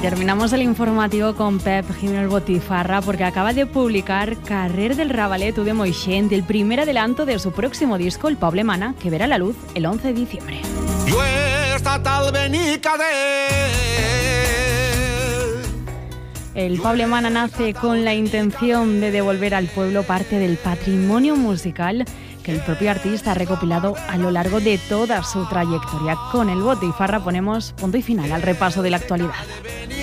terminamos el informativo con Pep Jiménez Botifarra porque acaba de publicar Carrer del Ravalet de Moixent, el primer adelanto de su próximo disco, El Poble Mana, que verá la luz el 11 de diciembre. El Poble Mana nace con la intención de devolver al pueblo parte del patrimonio musical que el propio artista ha recopilado a lo largo de toda su trayectoria. Con el Botifarra ponemos punto y final al repaso de la actualidad.